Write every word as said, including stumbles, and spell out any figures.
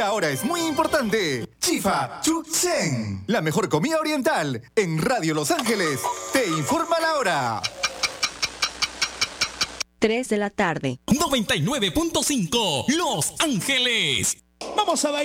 Ahora es muy importante. Chifa Chuchen, la mejor comida oriental en Radio Los Ángeles. Te informa la hora. tres de la tarde. noventa y nueve punto cinco Los Ángeles. Vamos a bailar.